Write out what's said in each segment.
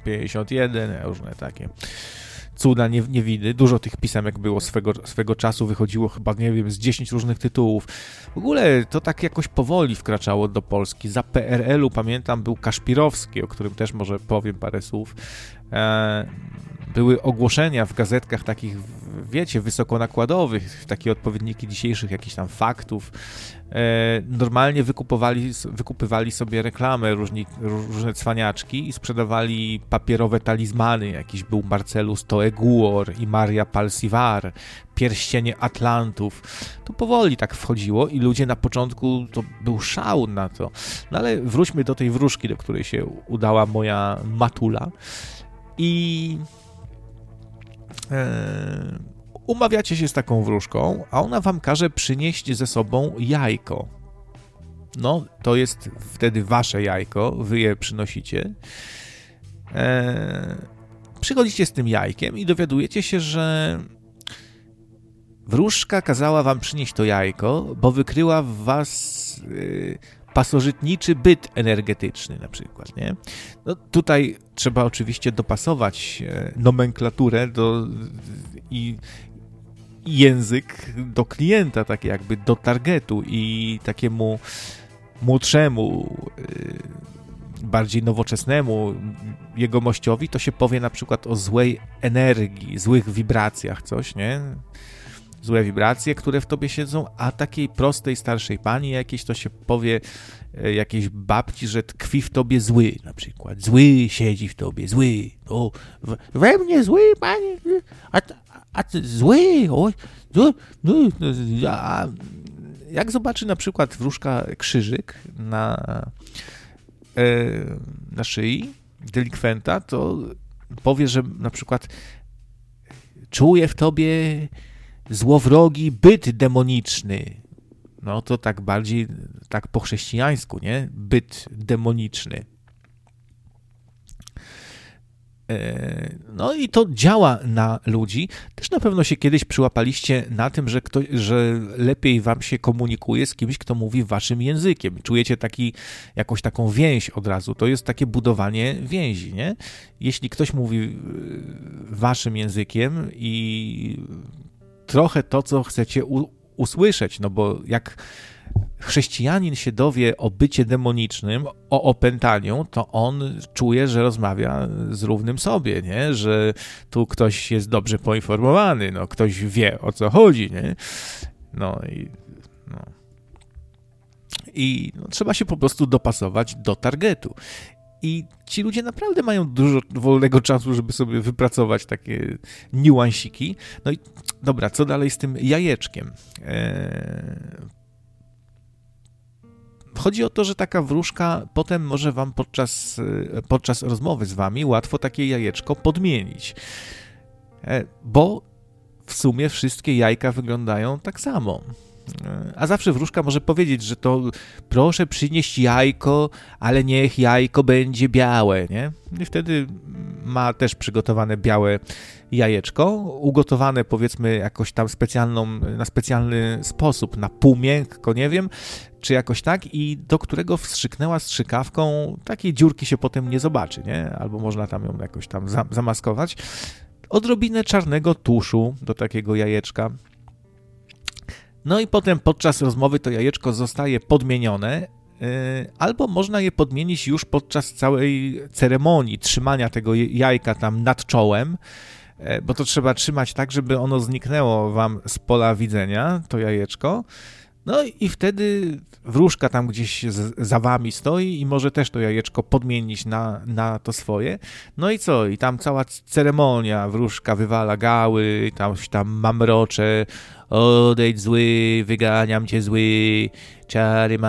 51, różne takie cuda niewidy. Dużo tych pisemek było swego czasu, wychodziło chyba, nie wiem, z 10 różnych tytułów. W ogóle to tak jakoś powoli wkraczało do Polski. Za PRL-u, pamiętam, był Kaszpirowski, o którym też może powiem parę słów. Były ogłoszenia w gazetkach takich, wiecie, wysokonakładowych, takie odpowiedniki dzisiejszych jakichś tam faktów. Normalnie wykupywali sobie reklamę różne cwaniaczki i sprzedawali papierowe talizmany. Jakiś był Marcellus Toeguor i Maria Palsivar, pierścienie Atlantów. To powoli tak wchodziło i ludzie na początku, to był szał na to. No ale wróćmy do tej wróżki, do której się udała moja matula. I umawiacie się z taką wróżką, a ona wam każe przynieść ze sobą jajko. No, to jest wtedy wasze jajko, wy je przynosicie. Przychodzicie z tym jajkiem i dowiadujecie się, że wróżka kazała wam przynieść to jajko, bo wykryła w was pasożytniczy byt energetyczny na przykład, nie? No, tutaj trzeba oczywiście dopasować nomenklaturę i język do klienta, tak jakby do targetu i takiemu młodszemu, bardziej nowoczesnemu jegomościowi to się powie na przykład o złej energii, złych wibracjach, coś, nie? Złe wibracje, które w tobie siedzą, a takiej prostej, starszej pani jakieś to się powie jakiejś babci, że tkwi w tobie zły, na przykład. Zły siedzi w tobie, zły. O, we mnie zły, panie, a ty zły, o, a jak zobaczy na przykład wróżka krzyżyk na szyi delikwenta, to powie, że na przykład czuje w tobie złowrogi byt demoniczny. No to tak bardziej, tak po chrześcijańsku, nie? Byt demoniczny. No i to działa na ludzi. Też na pewno się kiedyś przyłapaliście na tym, że lepiej wam się komunikuje z kimś, kto mówi waszym językiem. Czujecie jakąś taką więź od razu. To jest takie budowanie więzi, nie? Jeśli ktoś mówi waszym językiem i trochę to, co chcecie usłyszeć, no bo jak chrześcijanin się dowie o bycie demonicznym, o opętaniu, to on czuje, że rozmawia z równym sobie, nie? Że tu ktoś jest dobrze poinformowany, no ktoś wie, o co chodzi, nie? I trzeba się po prostu dopasować do targetu. I ci ludzie naprawdę mają dużo wolnego czasu, żeby sobie wypracować takie niuansiki. No i dobra, co dalej z tym jajeczkiem? Chodzi o to, że taka wróżka potem może wam podczas rozmowy z wami łatwo takie jajeczko podmienić. Bo w sumie wszystkie jajka wyglądają tak samo. A zawsze wróżka może powiedzieć, że to proszę przynieść jajko, ale niech jajko będzie białe, nie? I wtedy ma też przygotowane białe jajeczko, ugotowane powiedzmy jakoś tam na specjalny sposób, na pół miękko, nie wiem, czy jakoś tak, i do którego wstrzyknęła strzykawką, takiej dziurki się potem nie zobaczy, nie? Albo można tam ją jakoś tam zamaskować. Odrobinę czarnego tuszu do takiego jajeczka. No i potem podczas rozmowy to jajeczko zostaje podmienione, albo można je podmienić już podczas całej ceremonii trzymania tego jajka tam nad czołem, bo to trzeba trzymać tak, żeby ono zniknęło wam z pola widzenia, to jajeczko. No i wtedy wróżka tam gdzieś za wami stoi i może też to jajeczko podmienić na to swoje. No i co? I tam cała ceremonia, wróżka wywala gały, tam mamrocze, odejdź zły, wyganiam cię zły, czary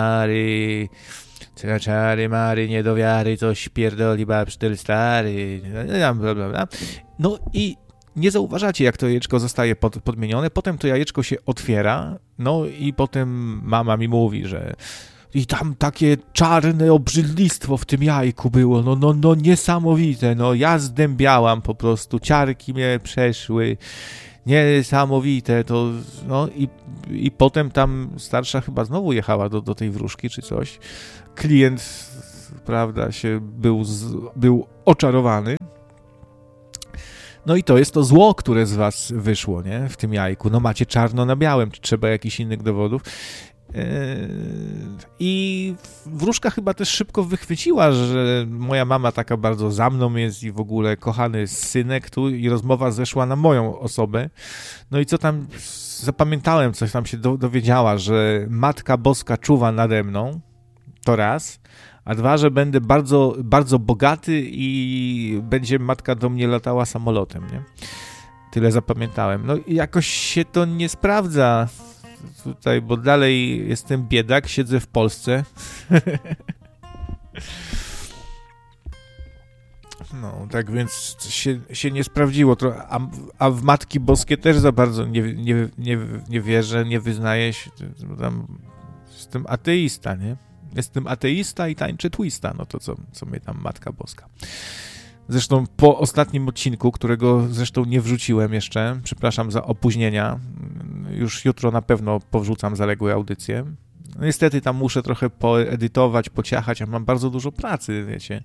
mary, nie do wiary, coś pierdoli babsztyl stary, bla, bla, bla. No i nie zauważacie, jak to jajeczko zostaje podmienione, potem to jajeczko się otwiera, no i potem mama mi mówi, że i tam takie czarne obrzydlistwo w tym jajku było, no niesamowite, no ja zdębiałam po prostu, ciarki mnie przeszły, niesamowite, to no i potem tam starsza chyba znowu jechała do tej wróżki czy coś, klient prawda, był oczarowany. No i to jest to zło, które z was wyszło, nie? W tym jajku. No macie czarno na białym, czy trzeba jakichś innych dowodów. I wróżka chyba też szybko wychwyciła, że moja mama taka bardzo za mną jest i w ogóle kochany synek tu, i rozmowa zeszła na moją osobę. No i co tam zapamiętałem, coś tam się dowiedziała, że Matka Boska czuwa nade mną, to raz, a dwa, że będę bardzo, bardzo bogaty i będzie matka do mnie latała samolotem, nie? Tyle zapamiętałem. No i jakoś się to nie sprawdza tutaj, bo dalej jestem biedak, siedzę w Polsce. No, tak więc się nie sprawdziło. A w Matki Boskie też za bardzo nie wierzę, nie wyznaję się. Tam jestem ateista, nie? Jestem ateista i tańczę twista. No to co mnie tam Matka Boska. Zresztą po ostatnim odcinku, którego zresztą nie wrzuciłem jeszcze, przepraszam za opóźnienia, już jutro na pewno powrzucam zaległe audycje. No niestety tam muszę trochę poedytować, pociachać, a mam bardzo dużo pracy, wiecie.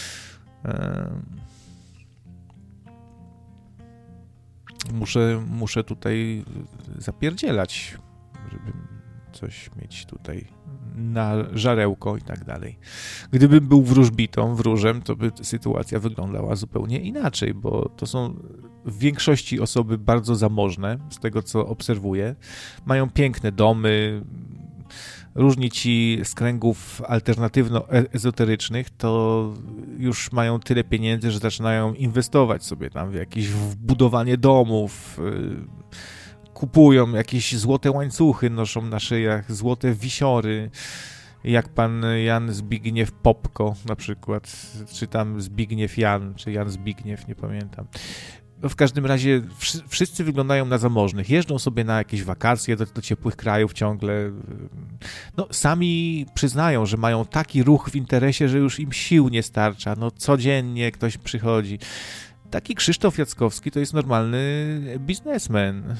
Muszę tutaj zapierdzielać, żeby coś mieć tutaj na żarełko i tak dalej. Gdybym był wróżbitą, to by sytuacja wyglądała zupełnie inaczej, bo to są w większości osoby bardzo zamożne, z tego co obserwuję. Mają piękne domy. Różni ci z kręgów alternatywno-ezoterycznych to już mają tyle pieniędzy, że zaczynają inwestować sobie tam w jakieś budowanie domów, kupują jakieś złote łańcuchy, noszą na szyjach, złote wisiory, jak pan Jan Zbigniew Popko na przykład, czy tam Zbigniew Jan, czy Jan Zbigniew, nie pamiętam. No w każdym razie wszyscy wyglądają na zamożnych, jeżdżą sobie na jakieś wakacje do ciepłych krajów ciągle. No sami przyznają, że mają taki ruch w interesie, że już im sił nie starcza. No codziennie ktoś przychodzi. Taki Krzysztof Jackowski to jest normalny biznesmen.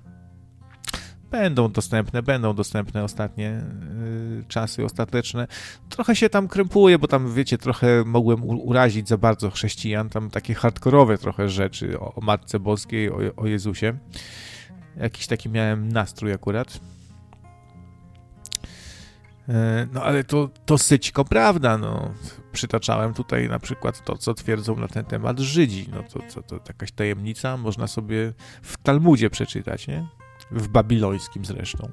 Będą dostępne ostatnie czasy ostateczne. Trochę się tam krępuje, bo tam, wiecie, trochę mogłem urazić za bardzo chrześcijan, tam takie hardkorowe trochę rzeczy o Matce Boskiej, o Jezusie. Jakiś taki miałem nastrój akurat. No ale to syćko prawda, no. Przytaczałem tutaj na przykład to, co twierdzą na ten temat Żydzi. No to jakaś tajemnica, można sobie w Talmudzie przeczytać, nie? W babilońskim zresztą.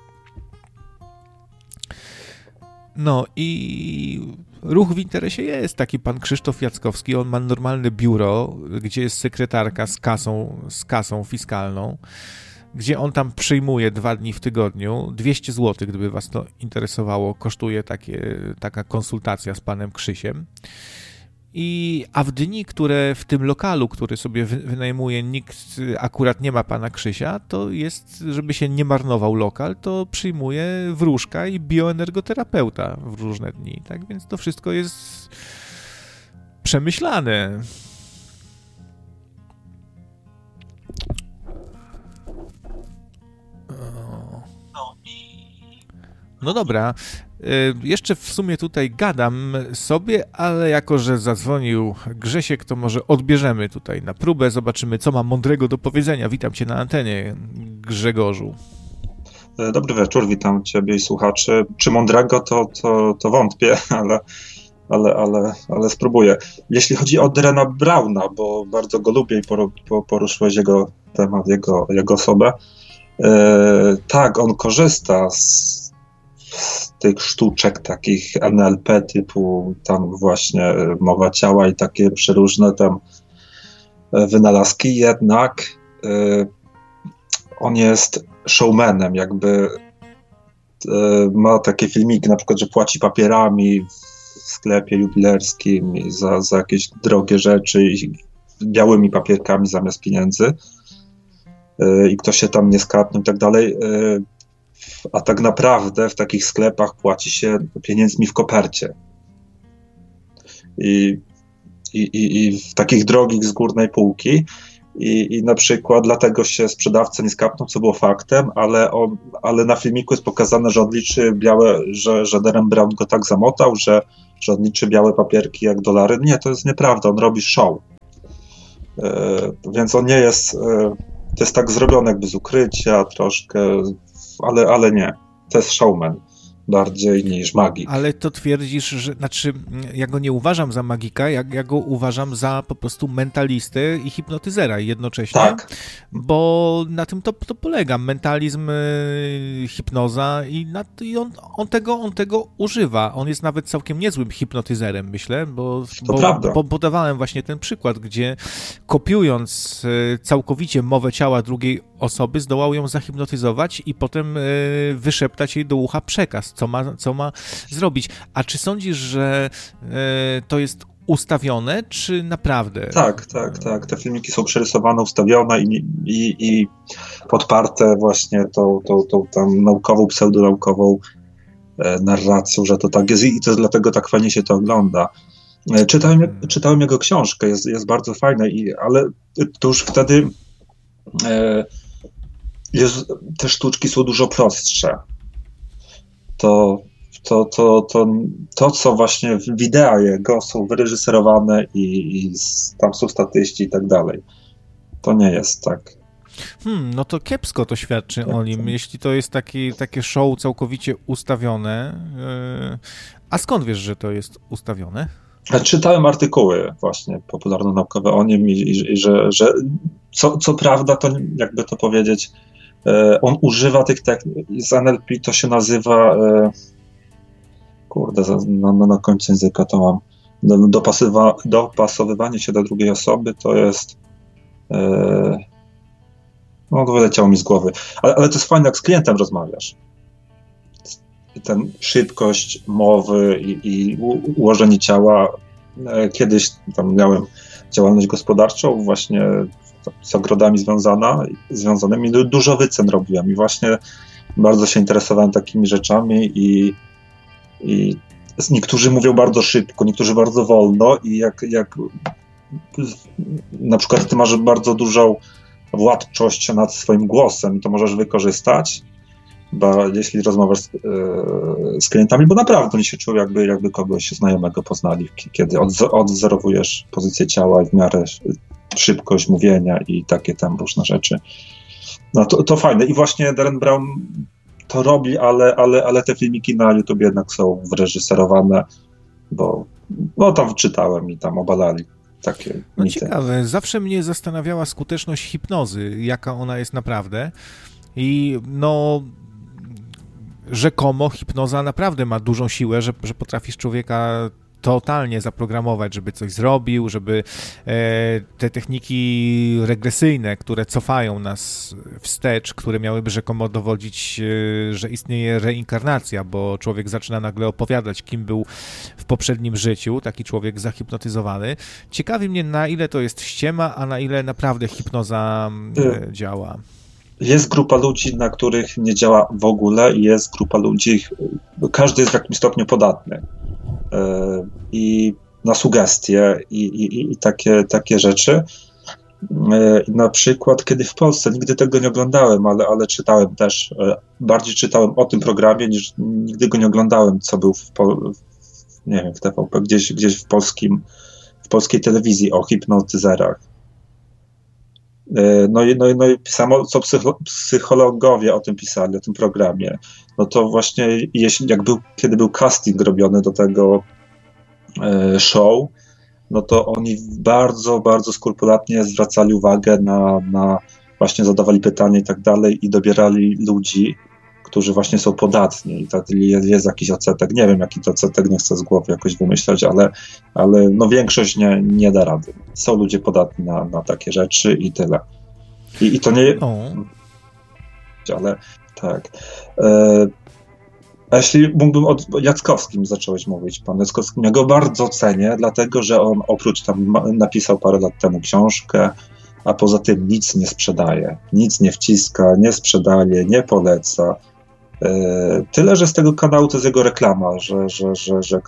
No i ruch w interesie jest. Taki pan Krzysztof Jackowski, on ma normalne biuro, gdzie jest sekretarka z kasą fiskalną, gdzie on tam przyjmuje 2 dni w tygodniu. 200 zł, gdyby was to interesowało, kosztuje taka konsultacja z panem Krzysiem. A w dni, które w tym lokalu, który sobie wynajmuje, nikt akurat nie ma pana Krzysia, to jest, żeby się nie marnował lokal, to przyjmuje wróżka i bioenergoterapeuta w różne dni. Tak więc to wszystko jest przemyślane. No dobra, jeszcze w sumie tutaj gadam sobie, ale jako, że zadzwonił Grzesiek, to może odbierzemy tutaj na próbę, zobaczymy, co ma mądrego do powiedzenia. Witam cię na antenie, Grzegorzu. Dobry wieczór, witam ciebie i słuchaczy. Czy mądrego, to wątpię, ale spróbuję. Jeśli chodzi o Derena Browna, bo bardzo go lubię i poruszyłeś jego temat, jego osobę, tak, on korzysta z tych sztuczek takich NLP typu tam właśnie mowa ciała i takie przeróżne tam wynalazki, jednak on jest showmanem, jakby ma takie filmiki, na przykład, że płaci papierami w sklepie jubilerskim za jakieś drogie rzeczy i białymi papierkami zamiast pieniędzy i ktoś się tam nie skapnął i tak dalej. A tak naprawdę w takich sklepach płaci się pieniędzmi w kopercie. I w takich drogich z górnej półki. I na przykład dlatego się sprzedawca nie skapnął, co było faktem, ale na filmiku jest pokazane, że odliczy białe, że Deren Brown go tak zamotał, że że on liczy białe papierki jak dolary. Nie, to jest nieprawda, on robi show. Więc on nie jest, to jest tak zrobione jakby z ukrycia troszkę, ale nie, to jest showman bardziej niż magik. Ale to twierdzisz, że, znaczy ja go nie uważam za magika, ja go uważam za po prostu mentalistę i hipnotyzera jednocześnie, Tak. Bo na tym to polega, mentalizm, hipnoza i on tego używa, on jest nawet całkiem niezłym hipnotyzerem, myślę, bo podawałem właśnie ten przykład, gdzie kopiując całkowicie mowę ciała drugiej osoby, zdołał ją zahipnotyzować i potem wyszeptać jej do ucha przekaz, co ma zrobić. A czy sądzisz, że to jest ustawione, czy naprawdę? Tak. Te filmiki są przerysowane, ustawione i podparte właśnie tą tam naukową, pseudonaukową narracją, że to tak jest i to dlatego tak fajnie się to ogląda. Czytałem jego książkę, jest bardzo fajna, ale to już wtedy te sztuczki są dużo prostsze. To, co właśnie w wideo jego są wyreżyserowane i tam są statyści i tak dalej. To nie jest tak. No to kiepsko to świadczy o nim, jeśli to jest takie show całkowicie ustawione. A skąd wiesz, że to jest ustawione? Czytałem artykuły właśnie popularno-naukowe o nim i że co prawda, to jakby to powiedzieć, on używa tych technik, z NLP to się nazywa na końcu języka to mam dopasowywanie się do drugiej osoby, to jest to wyleciało mi z głowy, ale to jest fajne, jak z klientem rozmawiasz. Ten szybkość mowy i ułożenie ciała. Kiedyś tam miałem działalność gospodarczą właśnie z ogrodami związanymi. Dużo wycen robiłem i właśnie bardzo się interesowałem takimi rzeczami i niektórzy mówią bardzo szybko, niektórzy bardzo wolno i jak na przykład ty masz bardzo dużą władczość nad swoim głosem i to możesz wykorzystać, bo jeśli rozmawiasz z klientami, bo naprawdę oni się czują jakby kogoś znajomego poznali, kiedy odwzorowujesz pozycję ciała i w miarę szybkość mówienia i takie tam różne rzeczy. No to fajne i właśnie Derren Brown to robi, ale te filmiki na YouTube jednak są wyreżyserowane, bo tam czytałem i tam obalali takie mity. Ciekawe, zawsze mnie zastanawiała skuteczność hipnozy, jaka ona jest naprawdę i rzekomo hipnoza naprawdę ma dużą siłę, że potrafisz człowieka totalnie zaprogramować, żeby coś zrobił, żeby te techniki regresyjne, które cofają nas wstecz, które miałyby rzekomo dowodzić, że istnieje reinkarnacja, bo człowiek zaczyna nagle opowiadać, kim był w poprzednim życiu, taki człowiek zahipnotyzowany. Ciekawi mnie, na ile to jest ściema, a na ile naprawdę hipnoza działa. Jest grupa ludzi, na których nie działa w ogóle i jest grupa ludzi, każdy jest w jakimś stopniu podatny i na sugestie i takie rzeczy. Na przykład, kiedy w Polsce, nigdy tego nie oglądałem, ale czytałem też, bardziej czytałem o tym programie, niż nigdy go nie oglądałem, co był nie wiem, w TVP, gdzieś w polskiej telewizji o hipnotyzerach. No i samo co psychologowie o tym pisali, o tym programie. No to właśnie kiedy był casting robiony do tego show, no to oni bardzo, bardzo skrupulatnie zwracali uwagę na właśnie zadawali pytania i tak dalej i dobierali ludzi, którzy właśnie są podatni. I tak jest jakiś odsetek, nie wiem jaki to odsetek, nie chcę z głowy jakoś wymyślać, ale większość nie da rady. Są ludzie podatni na takie rzeczy i tyle. I to nie... Ale tak. A jeśli mógłbym o Jackowskim zacząłeś mówić, pan Jackowski, ja go bardzo cenię, dlatego że on oprócz tam napisał parę lat temu książkę, a poza tym nic nie sprzedaje, nic nie wciska, nie sprzedaje, nie poleca. Tyle, że z tego kanału to jest jego reklama, że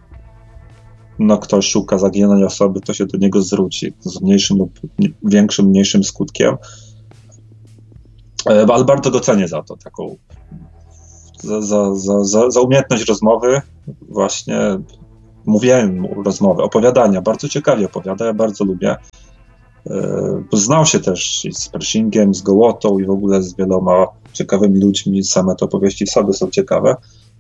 ktoś szuka zaginionej osoby, to się do niego zwróci z mniejszym lub większym, mniejszym skutkiem. Ale bardzo go cenię za to, taką za umiejętność rozmowy właśnie mówiłem mu rozmowy, opowiadania, bardzo ciekawie opowiada, ja bardzo lubię. Znał się też z Pershingiem, z Gołotą i w ogóle z wieloma ciekawymi ludźmi, same te opowieści w sobie są ciekawe.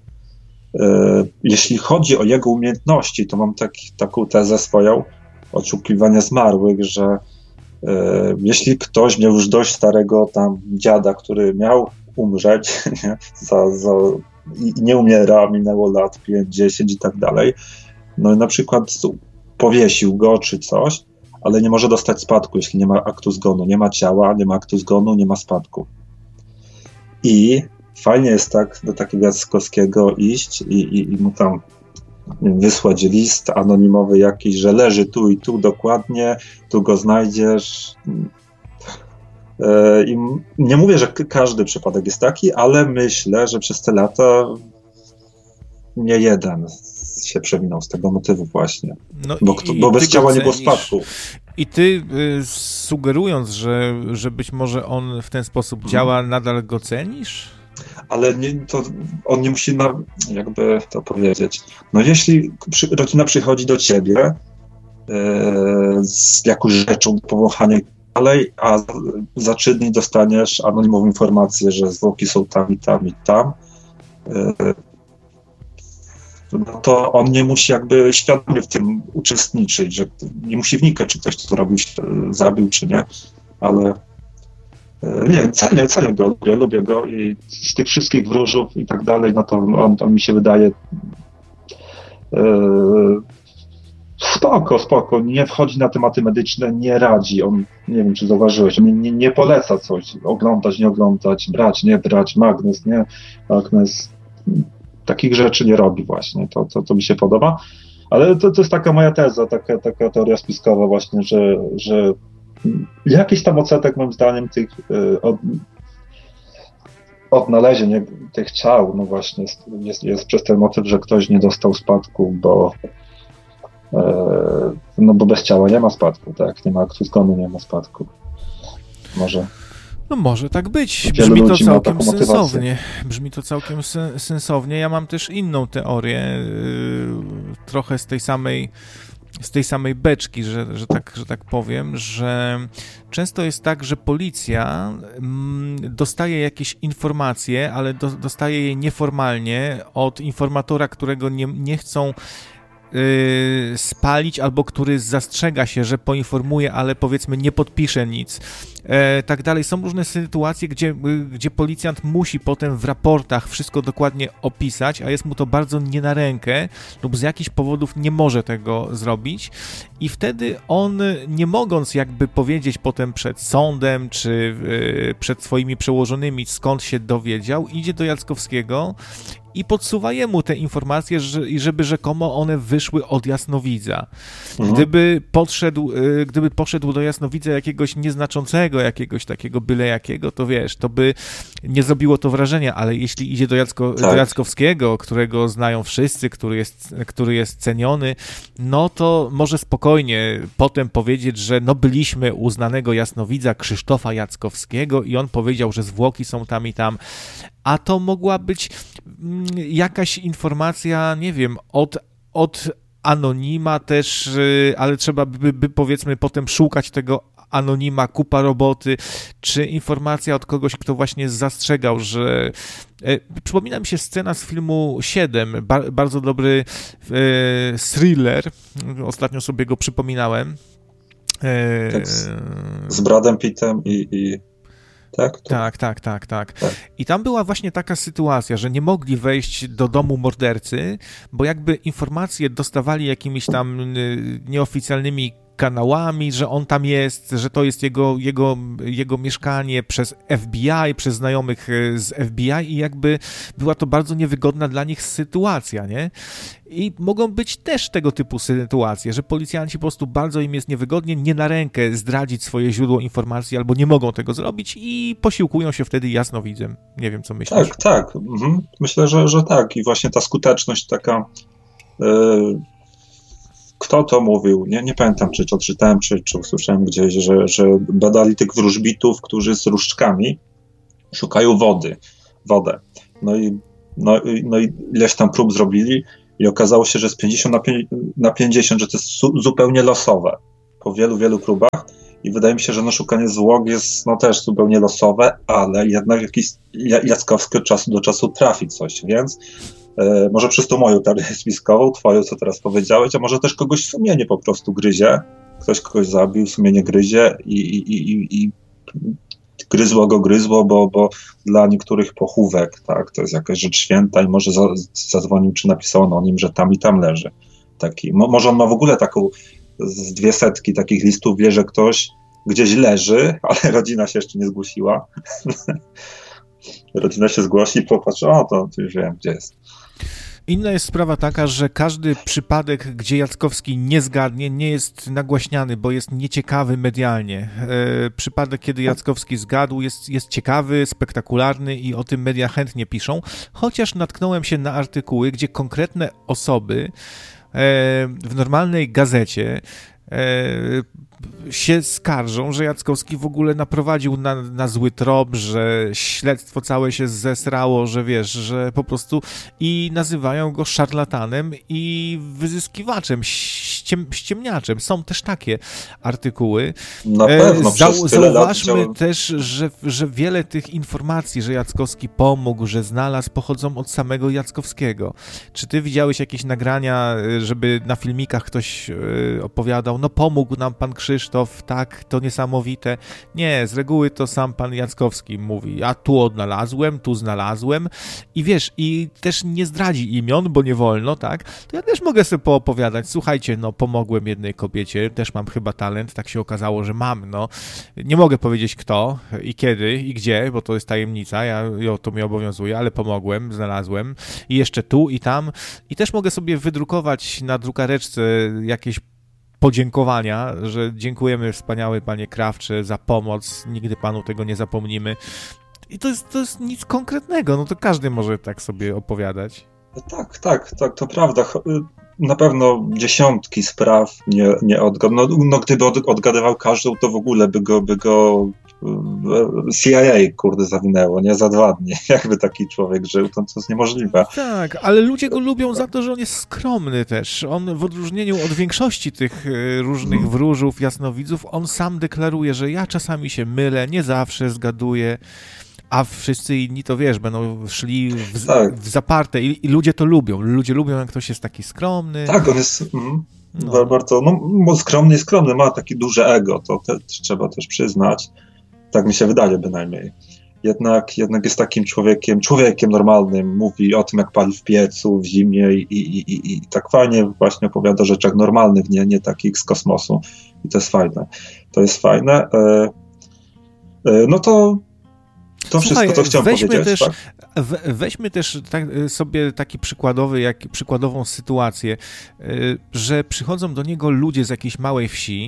Jeśli chodzi o jego umiejętności, to mam taką tezę swoją, oszukiwania zmarłych, że jeśli ktoś miał już dość starego tam dziada, który miał umrzeć nie, i nie umiera, minęło lat 5-10 i tak dalej, no i na przykład powiesił go czy coś, ale nie może dostać spadku, jeśli nie ma aktu zgonu, nie ma ciała, nie ma aktu zgonu, nie ma spadku. I fajnie jest tak do takiego Jackowskiego iść i mu tam wysłać list anonimowy jakiś, że leży tu i tu dokładnie, tu go znajdziesz. I nie mówię, że każdy przypadek jest taki, ale myślę, że przez te lata nie jeden się przewinął z tego motywu właśnie. No bo bez ciała nie było spadku. I ty sugerując, że być może on w ten sposób działa, nadal go cenisz? Ale on nie musi, jakby to powiedzieć, no jeśli rodzina przychodzi do ciebie z jakąś rzeczą do powąchania i dalej, a za 3 dni dostaniesz anonimową informację, że zwłoki są tam i tam i tam, no to on nie musi jakby świadomie w tym uczestniczyć, że nie musi wnikać, czy ktoś to zrobił, zabił, czy nie, ale nie, cenię go, lubię go i z tych wszystkich wróżów i tak dalej, no to on mi się wydaje spoko, nie wchodzi na tematy medyczne, nie radzi, on, nie wiem czy zauważyłeś, on nie poleca coś, oglądać, nie oglądać, brać, nie brać, magnes, nie magnes, takich rzeczy nie robi właśnie, to mi się podoba, ale to jest taka moja teza, taka teoria spiskowa właśnie, że jakiś tam odsetek moim zdaniem tych odnalezień tych ciał, no właśnie jest przez ten motyw, że ktoś nie dostał spadku, bo bez ciała nie ma spadku, tak? Nie ma aktu zgonu, nie ma spadku. Może tak być. Brzmi to całkiem sensownie. Ja mam też inną teorię, trochę z tej samej beczki, że tak powiem, że często jest tak, że policja dostaje jakieś informacje, ale dostaje je nieformalnie od informatora, którego nie chcą spalić, albo który zastrzega się, że poinformuje, ale powiedzmy nie podpisze nic, tak dalej. Są różne sytuacje, gdzie policjant musi potem w raportach wszystko dokładnie opisać, a jest mu to bardzo nie na rękę lub z jakichś powodów nie może tego zrobić i wtedy on, nie mogąc jakby powiedzieć potem przed sądem czy przed swoimi przełożonymi, skąd się dowiedział, idzie do Jackowskiego i podsuwa jemu te informacje, żeby rzekomo one wyszły od jasnowidza. Gdyby poszedł do jasnowidza jakiegoś nieznaczącego, jakiegoś takiego byle jakiego, to wiesz, to by nie zrobiło to wrażenia, ale jeśli idzie do Jackowskiego, którego znają wszyscy, który jest ceniony, no to może spokojnie potem powiedzieć, że byliśmy u znanego jasnowidza Krzysztofa Jackowskiego i on powiedział, że zwłoki są tam i tam, a to mogła być jakaś informacja, nie wiem, od anonima też, ale trzeba by powiedzmy potem szukać tego anonima, kupa roboty, czy informacja od kogoś, kto właśnie zastrzegał, że... Przypomina mi się scena z filmu 7, bardzo dobry thriller, ostatnio sobie go przypominałem. Tak, z Bradem Pittem i... Tak. I tam była właśnie taka sytuacja, że nie mogli wejść do domu mordercy, bo jakby informacje dostawali jakimiś tam nieoficjalnymi kanałami, że on tam jest, że to jest jego mieszkanie przez FBI, przez znajomych z FBI i jakby była to bardzo niewygodna dla nich sytuacja, nie? I mogą być też tego typu sytuacje, że policjanci po prostu bardzo im jest niewygodnie, nie na rękę zdradzić swoje źródło informacji albo nie mogą tego zrobić i posiłkują się wtedy jasnowidzem. Nie wiem, co myślisz. Tak. Myślę, że tak. I właśnie ta skuteczność taka... Kto to mówił? Nie pamiętam, czy to czytałem, czy usłyszałem gdzieś, że badali tych wróżbitów, którzy z różdżkami szukają wodę. No i ileś tam prób zrobili i okazało się, że z 50 na 50, że to jest zupełnie losowe po wielu, wielu próbach i wydaje mi się, że no szukanie zwłok jest no też zupełnie losowe, ale jednak jakiś Jackowski od czasu do czasu trafi coś, więc może przez tą moją teorię spiskową, twoją, co teraz powiedziałeś, a może też kogoś sumienie po prostu gryzie, ktoś kogoś zabił, sumienie gryzie i gryzło, bo dla niektórych pochówek, tak, to jest jakaś rzecz święta i może zadzwonił, czy napisał anonim, że tam i tam leży. Taki, może on ma w ogóle taką z 200 takich listów, wie, że ktoś gdzieś leży, ale rodzina się jeszcze nie zgłosiła. Rodzina się zgłosi i popatrzy, to już wiem, gdzie jest. Inna jest sprawa taka, że każdy przypadek, gdzie Jackowski nie zgadnie, nie jest nagłaśniany, bo jest nieciekawy medialnie. Przypadek, kiedy Jackowski zgadł, jest ciekawy, spektakularny i o tym media chętnie piszą, chociaż natknąłem się na artykuły, gdzie konkretne osoby w normalnej gazecie się skarżą, że Jackowski w ogóle naprowadził na zły trop, że śledztwo całe się zesrało, że wiesz, że po prostu i nazywają go szarlatanem i wyzyskiwaczem, ściemniaczem. Są też takie artykuły. Na pewno. Zauważmy też, że wiele tych informacji, że Jackowski pomógł, że znalazł, pochodzą od samego Jackowskiego. Czy ty widziałeś jakieś nagrania, żeby na filmikach ktoś opowiadał, no pomógł nam pan Krzysztof, tak, to niesamowite. Nie, z reguły to sam pan Jackowski mówi, a tu odnalazłem, tu znalazłem i wiesz, i też nie zdradzi imion, bo nie wolno, tak, to ja też mogę sobie poopowiadać, słuchajcie, no pomogłem jednej kobiecie, też mam chyba talent, tak się okazało, że mam, no, nie mogę powiedzieć kto i kiedy i gdzie, bo to jest tajemnica, to mnie obowiązuje, ale pomogłem, znalazłem i jeszcze tu i tam i też mogę sobie wydrukować na drukareczce jakieś podziękowania, że dziękujemy wspaniały panie Krawcze za pomoc, nigdy panu tego nie zapomnimy. I to jest nic konkretnego, no to każdy może tak sobie opowiadać. Tak, to prawda. Na pewno dziesiątki spraw nie odgadł. No gdyby odgadywał każdą, to w ogóle by go CIA, kurde, zawinęło, nie? Za 2 dni. Jakby taki człowiek żył, to jest niemożliwe. Tak, ale ludzie go lubią za to, że on jest skromny też. On w odróżnieniu od większości tych różnych wróżów, jasnowidzów, on sam deklaruje, że ja czasami się mylę, nie zawsze zgaduję, a wszyscy inni to wiesz, będą szli w zaparte i ludzie to lubią. Ludzie lubią, jak ktoś jest taki skromny. Tak, on jest bardzo, skromny, ma takie duże ego, to trzeba też przyznać. Tak mi się wydaje bynajmniej. Jednak jest takim człowiekiem normalnym, mówi o tym, jak pali w piecu w zimie i tak fajnie właśnie opowiada o rzeczach normalnych, nie takich z kosmosu. I to jest fajne. No to słuchaj, wszystko, co chciałem powiedzieć. Weźmy też sobie taki przykładową sytuację, że przychodzą do niego ludzie z jakiejś małej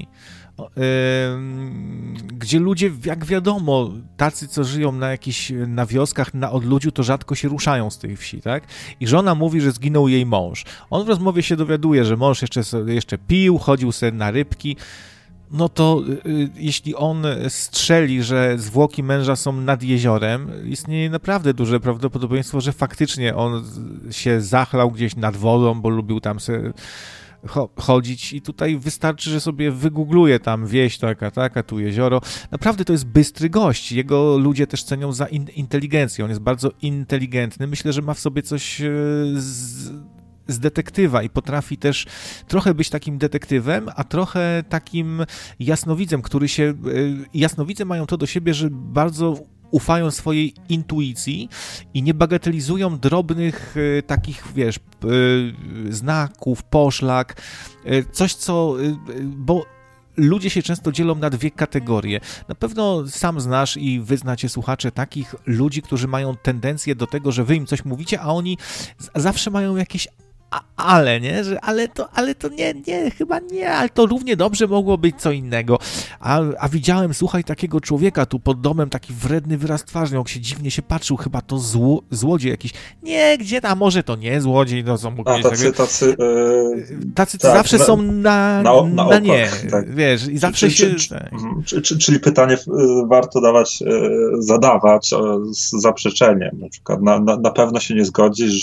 wsi, gdzie ludzie, jak wiadomo, tacy, co żyją na wioskach, na odludziu, to rzadko się ruszają z tej wsi, tak? I żona mówi, że zginął jej mąż. On w rozmowie się dowiaduje, że mąż jeszcze pił, chodził sobie na rybki. No to jeśli on strzeli, że zwłoki męża są nad jeziorem, istnieje naprawdę duże prawdopodobieństwo, że faktycznie on się zachlał gdzieś nad wodą, bo lubił tam sobie chodzić i tutaj wystarczy, że sobie wygoogluje tam wieś taka, tu jezioro. Naprawdę to jest bystry gość. Jego ludzie też cenią za inteligencję. On jest bardzo inteligentny. Myślę, że ma w sobie coś z detektywa i potrafi też trochę być takim detektywem, a trochę takim jasnowidzem, jasnowidze mają to do siebie, że bardzo ufają swojej intuicji i nie bagatelizują drobnych takich, wiesz, znaków, poszlak, coś bo ludzie się często dzielą na 2 kategorie. Na pewno sam znasz i wy znacie, słuchacze, takich ludzi, którzy mają tendencję do tego, że wy im coś mówicie, a oni zawsze mają jakieś ale, nie? Że ale to nie, chyba nie, ale to równie dobrze mogło być co innego. A widziałem, słuchaj, takiego człowieka tu pod domem, taki wredny wyraz twarzy, jak się dziwnie się patrzył, chyba to złodziej jakiś. Nie, gdzie tam, może to nie złodziej, no co mógł być. Tacy zawsze są na nie, tak. Wiesz, i zawsze Czyli pytanie warto zadawać z zaprzeczeniem. Na przykład na pewno się nie zgodzisz, że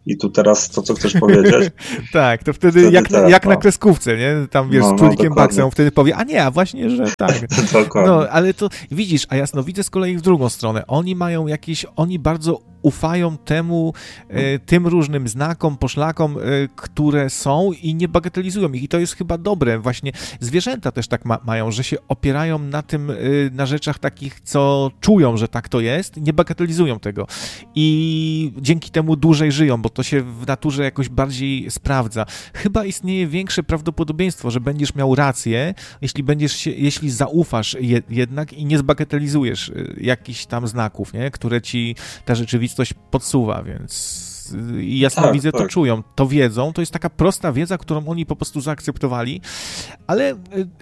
I tu teraz to, co chcesz powiedzieć? Tak, to wtedy jak na kreskówce, nie? Tam wiesz, z Królikiem Baksem, wtedy powie, a nie, a właśnie, że tak. No, ale to widzisz, a jasnowidzę z kolei w drugą stronę. Oni bardzo ufają tym różnym znakom, poszlakom, które są i nie bagatelizują ich. I to jest chyba dobre. Właśnie zwierzęta też tak mają, że się opierają na rzeczach takich, co czują, że tak to jest, nie bagatelizują tego. I dzięki temu dłużej żyją, bo to się w naturze jakoś bardziej sprawdza. Chyba istnieje większe prawdopodobieństwo, że będziesz miał rację, jeśli zaufasz jednak i nie zbagatelizujesz jakichś tam znaków, nie? Które ci ta rzeczywistość podsuwa, więc jasnowidze to czują, to wiedzą, to jest taka prosta wiedza, którą oni po prostu zaakceptowali, ale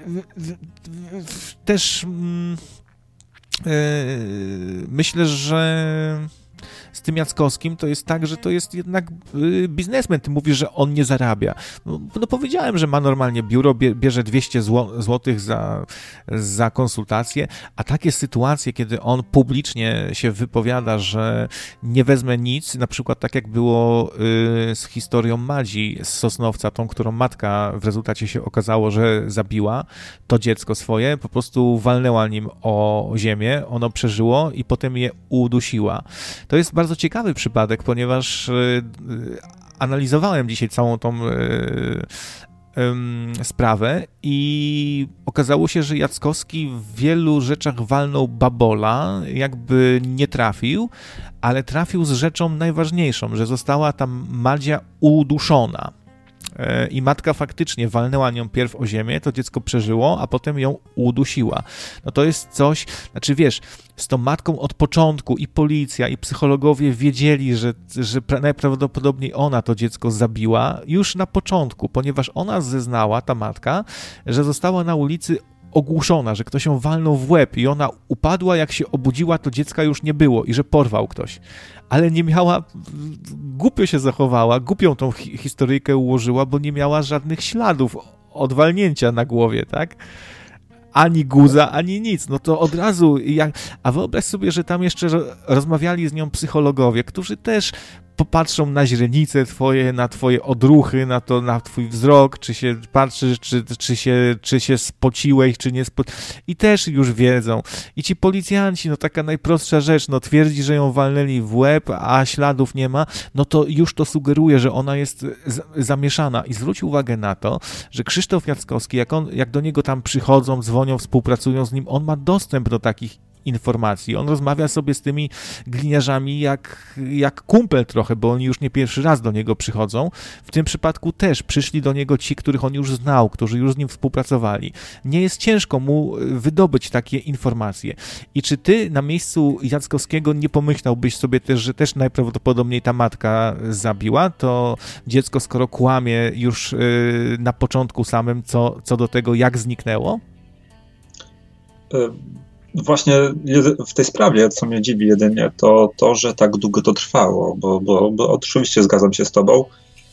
też myślę, że z tym Jackowskim to jest tak, że to jest jednak biznesmen. Ty mówisz, że on nie zarabia. No powiedziałem, że ma normalnie biuro, bierze 200 złotych za konsultację, a takie sytuacje, kiedy on publicznie się wypowiada, że nie wezmę nic, na przykład tak jak było z historią Madzi z Sosnowca, tą, którą matka w rezultacie się okazało, że zabiła to dziecko swoje, po prostu walnęła nim o ziemię, ono przeżyło i potem je udusiła. To jest bardzo ciekawy przypadek, ponieważ analizowałem dzisiaj całą tą sprawę i okazało się, że Jackowski w wielu rzeczach walnął babola, jakby nie trafił, ale trafił z rzeczą najważniejszą, że została tam Madzia uduszona. I matka faktycznie walnęła nią pierw o ziemię, to dziecko przeżyło, a potem ją udusiła. No to jest coś, znaczy wiesz, z tą matką od początku i policja, i psychologowie wiedzieli, że najprawdopodobniej ona to dziecko zabiła już na początku, ponieważ ona zeznała, ta matka, że została na ulicy ogłuszona, że ktoś ją walnął w łeb i ona upadła, jak się obudziła, to dziecka już nie było i że porwał ktoś. Ale nie miała, głupio się zachowała, głupią tą historyjkę ułożyła, bo nie miała żadnych śladów od walnięcia na głowie, tak? Ani guza, ani nic. No to od razu, a wyobraź sobie, że tam jeszcze rozmawiali z nią psychologowie, którzy też popatrzą na źrenice twoje, na twoje odruchy, na twój wzrok, czy się patrzysz, czy się spociłeś, czy nie i też już wiedzą. I ci policjanci, no taka najprostsza rzecz, no twierdzi, że ją walnęli w łeb, a śladów nie ma, no to już to sugeruje, że ona jest zamieszana. I zwróć uwagę na to, że Krzysztof Jackowski, jak do niego tam przychodzą, dzwonią, współpracują z nim, on ma dostęp do takich informacji. On rozmawia sobie z tymi gliniarzami jak kumpel trochę, bo oni już nie pierwszy raz do niego przychodzą. W tym przypadku też przyszli do niego ci, których on już znał, którzy już z nim współpracowali. Nie jest ciężko mu wydobyć takie informacje. I czy ty na miejscu Jackowskiego nie pomyślałbyś sobie też, że też najprawdopodobniej ta matka zabiła to dziecko, skoro kłamie już na początku samym co do tego, jak zniknęło? Właśnie w tej sprawie, co mnie dziwi jedynie, to, że tak długo to trwało, bo oczywiście zgadzam się z tobą.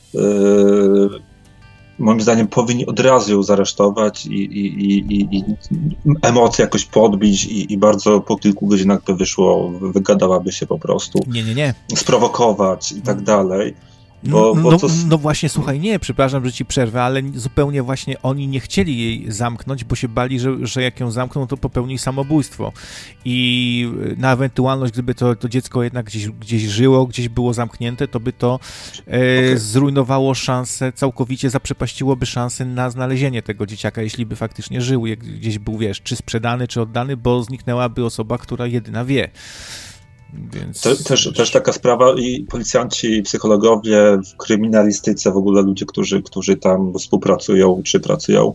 Moim zdaniem powinni od razu ją zaresztować i emocje jakoś podbić i bardzo po kilku godzinach by wyszło, wygadałaby się po prostu. Nie. Sprowokować i tak dalej. No właśnie, słuchaj, przepraszam, że ci przerwę, ale zupełnie właśnie oni nie chcieli jej zamknąć, bo się bali, że jak ją zamkną, to popełni samobójstwo. I na ewentualność, gdyby to dziecko jednak gdzieś żyło, gdzieś było zamknięte, to by to zrujnowało szansę, całkowicie zaprzepaściłoby szansę na znalezienie tego dzieciaka, jeśli by faktycznie żył, jak gdzieś był, wiesz, czy sprzedany, czy oddany, bo zniknęłaby osoba, która jedyna wie. Więc... Też taka sprawa i policjanci, i psychologowie w kryminalistyce, w ogóle ludzie, którzy tam współpracują czy pracują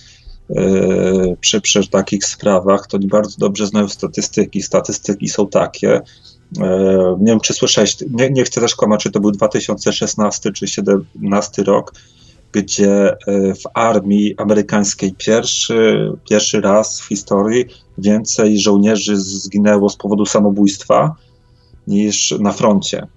przy takich sprawach, to oni bardzo dobrze znają statystyki. Statystyki są takie, nie wiem czy słyszałeś, nie chcę też kłamać, czy to był 2016 czy 2017 rok, gdzie w armii amerykańskiej pierwszy raz w historii więcej żołnierzy zginęło z powodu samobójstwa niż na froncie.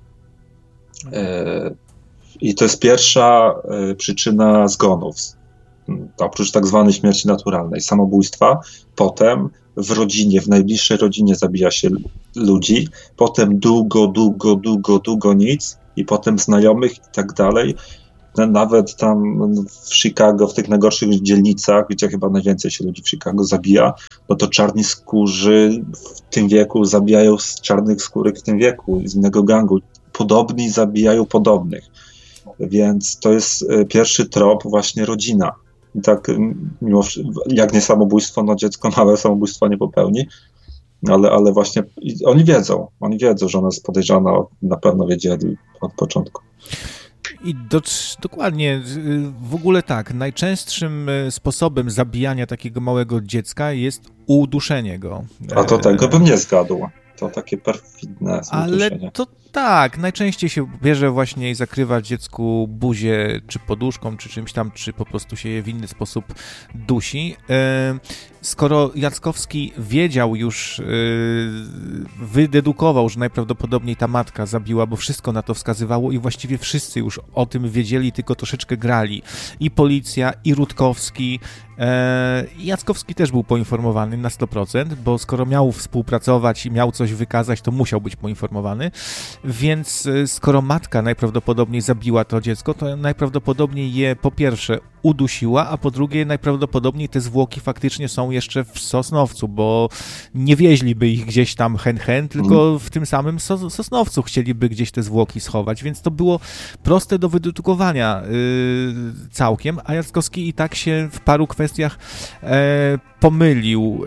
I to jest pierwsza przyczyna zgonów. Oprócz tak zwanej śmierci naturalnej, samobójstwa. Potem w rodzinie, w najbliższej rodzinie zabija się ludzi. Potem długo nic. i potem znajomych i tak dalej. Nawet tam w Chicago, w tych najgorszych dzielnicach, gdzie chyba najwięcej się ludzi w Chicago zabija, no to czarni skórzy w tym wieku zabijają z czarnych skórek w tym wieku, z innego gangu. Podobni zabijają podobnych. Więc to jest pierwszy trop, właśnie rodzina. I tak, jak nie samobójstwo, no dziecko małe samobójstwo nie popełni, ale właśnie oni wiedzą, że ona jest podejrzana, na pewno wiedzieli od początku. I dokładnie, w ogóle tak, najczęstszym sposobem zabijania takiego małego dziecka jest uduszenie go. A to tego bym nie zgadł. To takie perfidne uduszenie. Ale to tak, najczęściej się bierze właśnie i zakrywa dziecku buzię, czy poduszką, czy czymś tam, czy po prostu się je w inny sposób dusi. Skoro Jackowski wiedział już, wydedukował, że najprawdopodobniej ta matka zabiła, bo wszystko na to wskazywało i właściwie wszyscy już o tym wiedzieli, tylko troszeczkę grali. I policja, i Rutkowski. Jackowski też był poinformowany na 100%, bo skoro miał współpracować i miał coś wykazać, to musiał być poinformowany. Więc skoro matka najprawdopodobniej zabiła to dziecko, to najprawdopodobniej je po pierwsze udusiła, a po drugie najprawdopodobniej te zwłoki faktycznie są jeszcze w Sosnowcu, bo nie wieźliby ich gdzieś tam tylko w tym samym Sosnowcu chcieliby gdzieś te zwłoki schować, więc to było proste do wydedukowania całkiem, a Jackowski i tak się w paru kwestiach pomylił.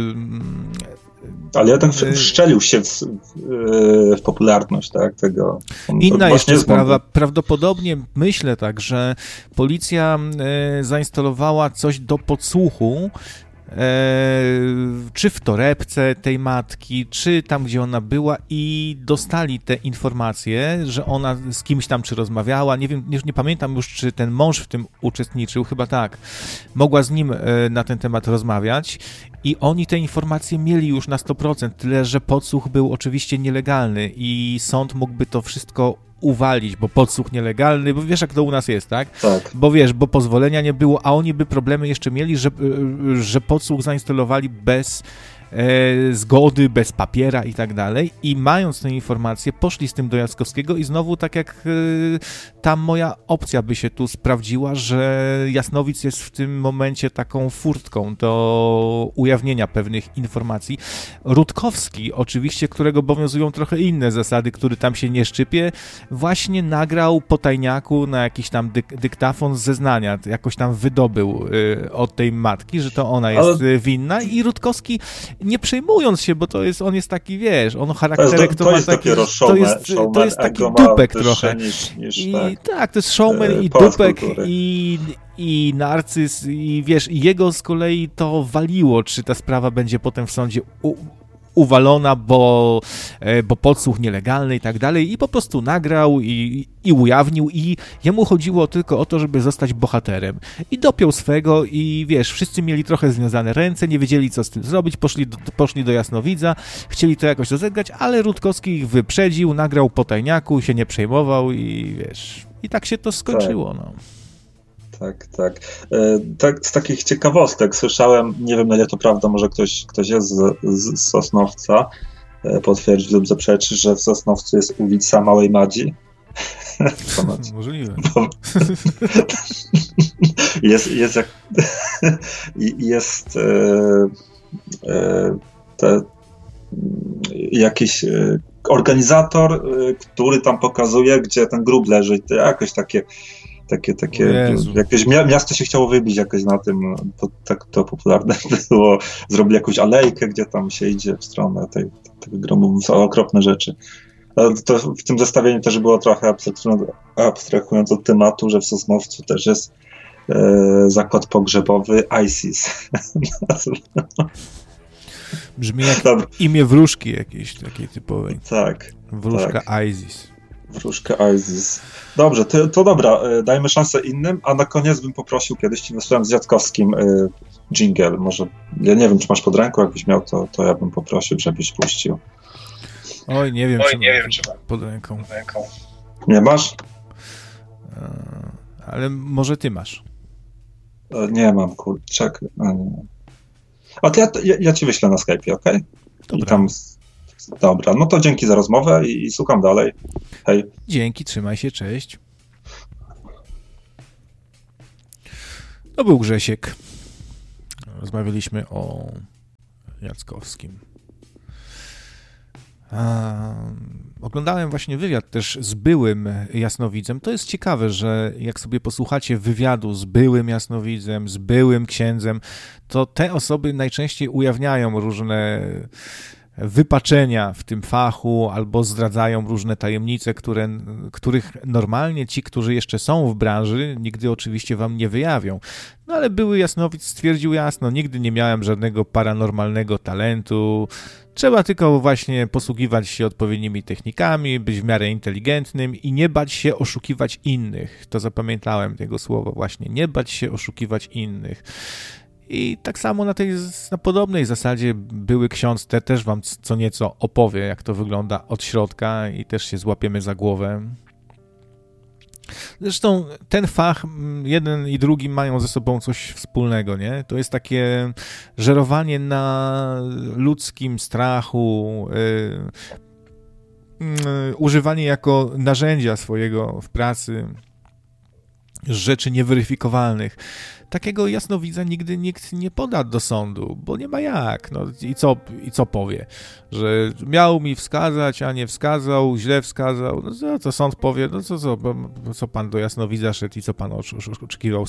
Ale ja tam wszczelił się w popularność, tak, tego. Inna jeszcze sprawa, prawdopodobnie myślę tak, że policja zainstalowała coś do podsłuchu, czy w torebce tej matki, czy tam, gdzie ona była i dostali te informacje, że ona z kimś tam czy rozmawiała, nie wiem, nie pamiętam już, czy ten mąż w tym uczestniczył, chyba tak, mogła z nim na ten temat rozmawiać i oni te informacje mieli już na 100%, tyle, że podsłuch był oczywiście nielegalny i sąd mógłby to wszystko uwalić, bo podsłuch nielegalny, bo wiesz jak to u nas jest, tak? Tak. Bo pozwolenia nie było, a oni by problemy jeszcze mieli, że podsłuch zainstalowali bez zgody, bez papiera i tak dalej i mając tę informację poszli z tym do Jackowskiego i znowu tak jak tam moja opcja by się tu sprawdziła, że Jasnowic jest w tym momencie taką furtką do ujawnienia pewnych informacji. Rutkowski oczywiście, którego obowiązują trochę inne zasady, który tam się nie szczypie, właśnie nagrał po tajniaku na jakiś tam dyktafon zeznania, jakoś tam wydobył od tej matki, że to ona jest winna i Rutkowski nie przejmując się, bo on jest taki, wiesz, on charakterek to ma taki, to jest taki dupek trochę. Tak, to jest showman i dupek i narcyz i wiesz, jego z kolei to waliło, czy ta sprawa będzie potem w sądzie uwalona, bo podsłuch nielegalny i tak dalej i po prostu nagrał i ujawnił i jemu chodziło tylko o to, żeby zostać bohaterem i dopiął swego i wiesz, wszyscy mieli trochę związane ręce, nie wiedzieli co z tym zrobić, poszli do Jasnowidza, chcieli to jakoś rozegrać, ale Rutkowski ich wyprzedził, nagrał po tajniaku, się nie przejmował i wiesz, i tak się to skończyło, no. Tak, z takich ciekawostek słyszałem, nie wiem na ile to prawda, może ktoś jest z Sosnowca, potwierdzi lub zaprzeczy, że w Sosnowcu jest ulica Małej Madzi. Możliwe. Jest jakiś organizator, który tam pokazuje, gdzie ten grób leży, to jakoś takie jakieś miasto się chciało wybić jakoś na tym, to popularne było, zrobili jakąś alejkę, gdzie tam się idzie w stronę tego grobu, są okropne rzeczy. To w tym zestawieniu też było trochę abstrahując od tematu, że w Sosnowcu też jest zakład pogrzebowy ISIS. Brzmi jak imię wróżki jakiejś takiej typowej. Tak. Wróżka tak. ISIS. Wróżka ISIS. Dobrze, to dobra, dajmy szansę innym, a na koniec bym poprosił, kiedyś ci wysłałem z Jackowskim dżingiel, może, ja nie wiem, czy masz pod ręką, jakbyś miał, to ja bym poprosił, żebyś puścił. Oj, nie wiem, czy mam pod ręką. Nie masz? Ale może ty masz. Nie mam, kurczak. A to ja ci wyślę na Skype'ie, okej? Dobra. I tam Dobra, no to dzięki za rozmowę i słucham dalej. Hej. Dzięki, trzymaj się, cześć. To był Grzesiek. Rozmawialiśmy o Jackowskim. Oglądałem właśnie wywiad też z byłym jasnowidzem. To jest ciekawe, że jak sobie posłuchacie wywiadu z byłym jasnowidzem, z byłym księdzem, to te osoby najczęściej ujawniają różne wypaczenia w tym fachu albo zdradzają różne tajemnice, których normalnie ci, którzy jeszcze są w branży, nigdy oczywiście wam nie wyjawią. No ale były jasnowic stwierdził jasno, nigdy nie miałem żadnego paranormalnego talentu, trzeba tylko właśnie posługiwać się odpowiednimi technikami, być w miarę inteligentnym i nie bać się oszukiwać innych. To zapamiętałem tego słowa właśnie, nie bać się oszukiwać innych. I tak samo na podobnej zasadzie były ksiądz też wam co nieco opowie, jak to wygląda od środka i też się złapiemy za głowę. Zresztą ten fach, jeden i drugi mają ze sobą coś wspólnego, nie? To jest takie żerowanie na ludzkim strachu, używanie jako narzędzia swojego w pracy rzeczy nieweryfikowalnych. Takiego jasnowidza nigdy nikt nie poda do sądu, bo nie ma jak. No i co powie? Że miał mi wskazać, a nie wskazał, źle wskazał. No co sąd powie? No co pan do jasnowidza szedł i co pan oczekiwał?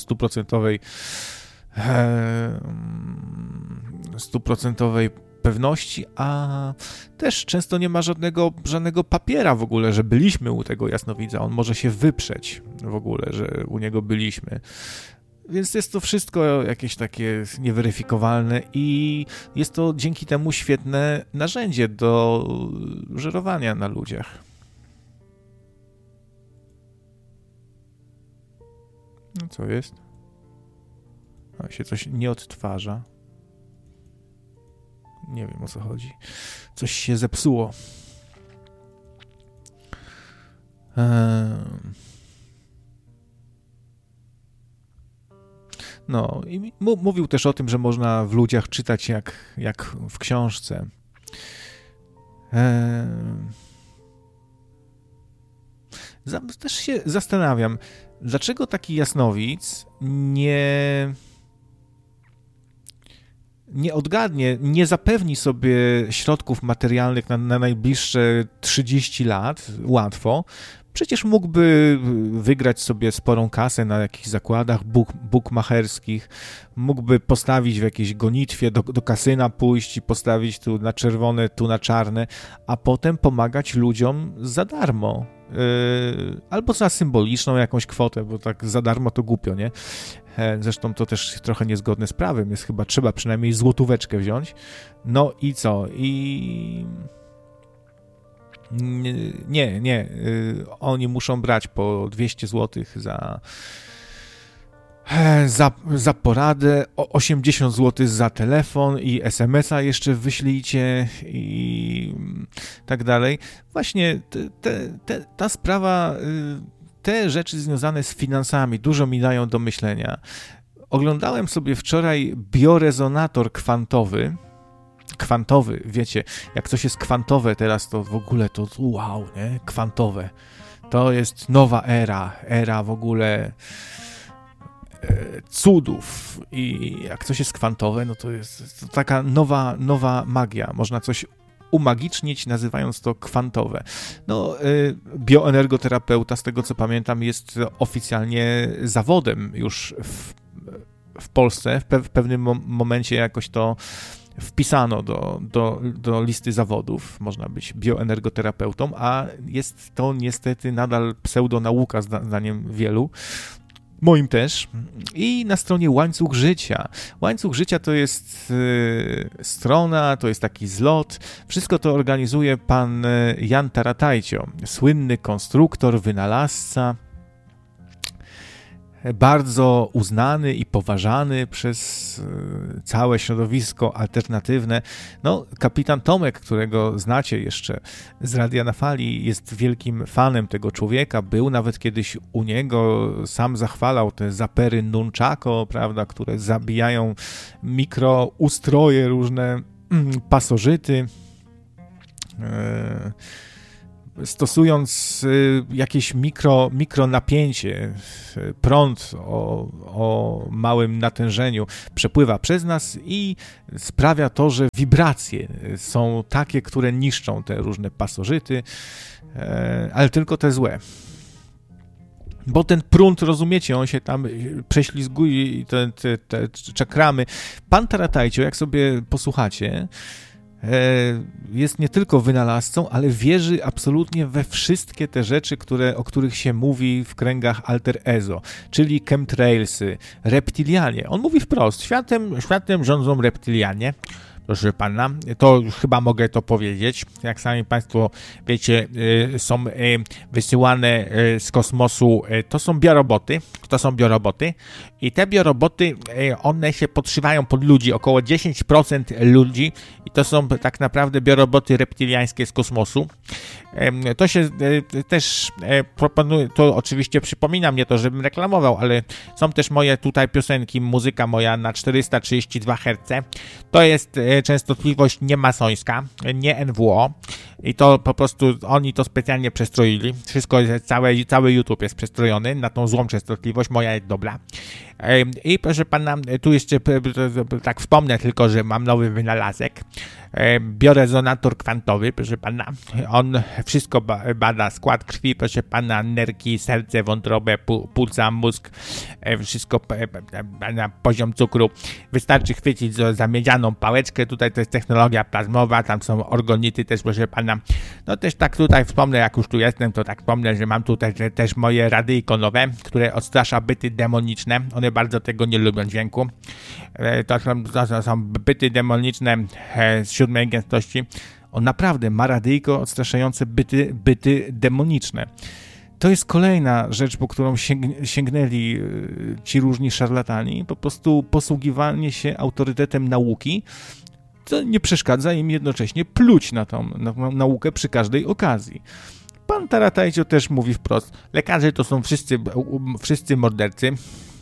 Stuprocentowej pewności, a też często nie ma żadnego papiera w ogóle, że byliśmy u tego jasnowidza. On może się wyprzeć w ogóle, że u niego byliśmy. Więc jest to wszystko jakieś takie nieweryfikowalne i jest to dzięki temu świetne narzędzie do żerowania na ludziach. No co jest? Się coś nie odtwarza. Nie wiem, o co chodzi. Coś się zepsuło. No i mówił też o tym, że można w ludziach czytać jak w książce. Też się zastanawiam, dlaczego taki jasnowic nie odgadnie, nie zapewni sobie środków materialnych na najbliższe 30 lat łatwo. Przecież mógłby wygrać sobie sporą kasę na jakichś zakładach bukmacherskich, mógłby postawić w jakiejś gonitwie, do kasyna pójść i postawić tu na czerwone, tu na czarne, a potem pomagać ludziom za darmo. Albo za symboliczną jakąś kwotę, bo tak za darmo to głupio, nie? Zresztą to też trochę niezgodne z prawem, jest chyba trzeba przynajmniej złotóweczkę wziąć. No i co? Nie. Oni muszą brać po 200 zł za poradę, 80 zł za telefon i SMS-a jeszcze wyślijcie i tak dalej. Właśnie ta sprawa, te rzeczy związane z finansami dużo mi dają do myślenia. Oglądałem sobie wczoraj biorezonator kwantowy, wiecie, jak coś jest kwantowe teraz, to w ogóle to wow, nie? Kwantowe. To jest nowa era w ogóle cudów i jak coś jest kwantowe, no to jest to taka nowa magia. Można coś umagicznić, nazywając to kwantowe. No, bioenergoterapeuta, z tego co pamiętam, jest oficjalnie zawodem już w Polsce. W pewnym momencie jakoś to wpisano do listy zawodów, można być bioenergoterapeutą, a jest to niestety nadal pseudonauka zdaniem wielu, moim też. I na stronie Łańcuch Życia. Łańcuch Życia to jest strona, to jest taki zlot. Wszystko to organizuje pan Jan Taratajcio, słynny konstruktor, wynalazca, bardzo uznany i poważany przez całe środowisko alternatywne. No, kapitan Tomek, którego znacie jeszcze z Radia na Fali, jest wielkim fanem tego człowieka. Był nawet kiedyś u niego, sam zachwalał te zapery nunchako, prawda, które zabijają mikroustroje, różne pasożyty. stosując jakieś mikronapięcie, prąd o małym natężeniu przepływa przez nas i sprawia to, że wibracje są takie, które niszczą te różne pasożyty, ale tylko te złe. Bo ten prąd, rozumiecie, on się tam prześlizguje i te czakramy. Pan Taratajcio, jak sobie posłuchacie, jest nie tylko wynalazcą, ale wierzy absolutnie we wszystkie te rzeczy, o których się mówi w kręgach alter ego, czyli chemtrailsy, reptilianie. On mówi wprost, światem rządzą reptilianie. Proszę pana, to już chyba mogę to powiedzieć. Jak sami państwo wiecie, są wysyłane z kosmosu, to są bioroboty i te bioroboty, one się podszywają pod ludzi, około 10% ludzi i to są tak naprawdę bioroboty reptiliańskie z kosmosu. To się też proponuje, to oczywiście przypomina mnie to, żebym reklamował, ale są też moje tutaj piosenki, muzyka moja na 432 Hz. To jest częstotliwość niemasońska, nie NWO i to po prostu oni to specjalnie przestroili. Wszystko, cały YouTube jest przestrojony na tą złą częstotliwość, moja jest dobra. I proszę pana, tu jeszcze tak wspomnę tylko, że mam nowy wynalazek. Biorezonator kwantowy, proszę pana. On wszystko bada, skład krwi, proszę pana, nerki, serce, wątrobę, płuca, mózg, wszystko na poziom cukru. Wystarczy chwycić za miedzianą pałeczkę, tutaj to jest technologia plazmowa, tam są orgonity też, proszę pana. No też tak tutaj wspomnę, jak już tu jestem, to tak wspomnę, że mam tutaj też moje radyjko nowe, które odstrasza byty demoniczne. One bardzo tego nie lubią dźwięku. To są byty demoniczne z 7 gęstości. On naprawdę ma radyjko odstraszające byty demoniczne. To jest kolejna rzecz, po którą sięgnęli ci różni szarlatani. Po prostu posługiwanie się autorytetem nauki, to nie przeszkadza im jednocześnie pluć na tą naukę przy każdej okazji. Pan Taratajcio też mówi wprost, lekarze to są wszyscy mordercy.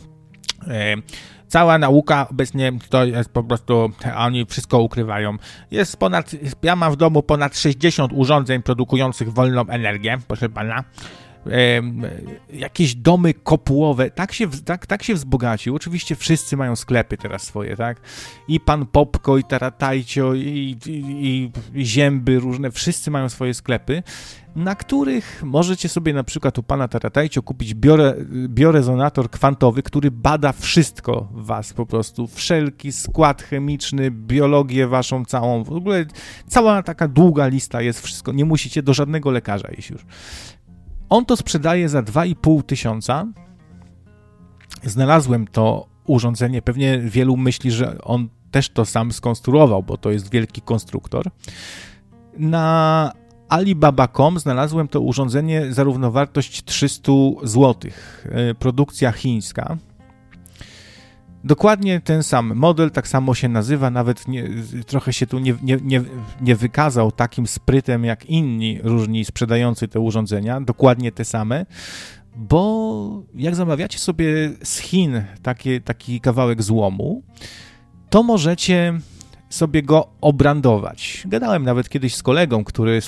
Cała nauka obecnie to jest po prostu, oni wszystko ukrywają. Ja mam w domu ponad 60 urządzeń produkujących wolną energię, proszę pana. Jakieś domy kopułowe, tak się wzbogacił. Oczywiście wszyscy mają sklepy teraz swoje, tak? I pan Popko, i Taratajcio, i Zięby różne, wszyscy mają swoje sklepy, na których możecie sobie na przykład u pana Taratajcio kupić biorezonator kwantowy, który bada wszystko was po prostu, wszelki skład chemiczny, biologię waszą całą, w ogóle cała taka długa lista jest, wszystko, nie musicie do żadnego lekarza iść już. On to sprzedaje za 2500. Znalazłem to urządzenie, pewnie wielu myśli, że on też to sam skonstruował, bo to jest wielki konstruktor. Na Alibaba.com znalazłem to urządzenie za równowartość 300 zł. Produkcja chińska. Dokładnie ten sam model, tak samo się nazywa, nawet trochę się tu nie wykazał takim sprytem jak inni różni sprzedający te urządzenia, dokładnie te same, bo jak zamawiacie sobie z Chin taki kawałek złomu, to możecie sobie go obrandować. Gadałem nawet kiedyś z kolegą, który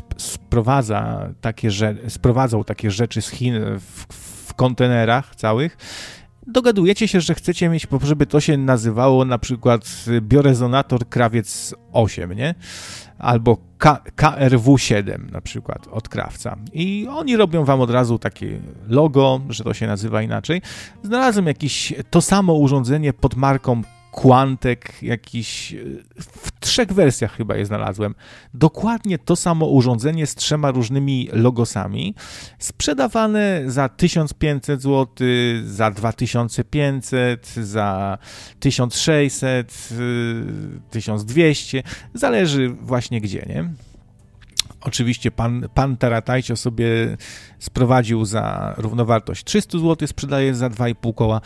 sprowadzał takie rzeczy z Chin w kontenerach całych. Dogadujecie się, że chcecie mieć, żeby to się nazywało na przykład biorezonator Krawiec 8, nie? Albo KRW7 na przykład od Krawca. I oni robią wam od razu takie logo, że to się nazywa inaczej. Znalazłem to samo urządzenie pod marką Quantek, w 3 wersjach chyba je znalazłem. Dokładnie to samo urządzenie z 3 różnymi logosami, sprzedawane za 1500 zł, za 2500, za 1600, 1200, zależy właśnie gdzie, nie? Oczywiście pan Taratajcio sobie sprowadził za równowartość 300 zł, sprzedaje za 2,5 koła.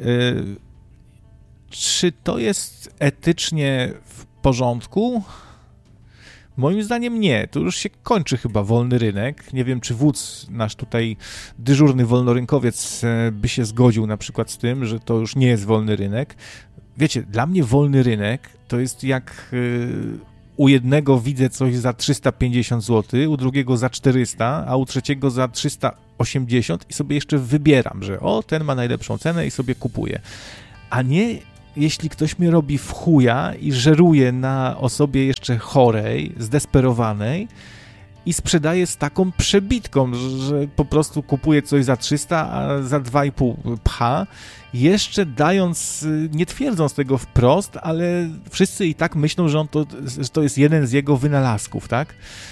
Czy to jest etycznie w porządku? Moim zdaniem nie. To już się kończy chyba wolny rynek. Nie wiem, czy wódz, nasz tutaj dyżurny wolnorynkowiec by się zgodził na przykład z tym, że to już nie jest wolny rynek. Wiecie, dla mnie wolny rynek to jest jak u jednego widzę coś za 350 zł, u drugiego za 400, a u trzeciego za 380 i sobie jeszcze wybieram, że ten ma najlepszą cenę i sobie kupuję. A nie jeśli ktoś mnie robi w chuja i żeruje na osobie jeszcze chorej, zdesperowanej i sprzedaje z taką przebitką, że po prostu kupuje coś za 300, a za 2,5 pcha, jeszcze dając, nie twierdząc tego wprost, ale wszyscy i tak myślą, że że to jest jeden z jego wynalazków, tak?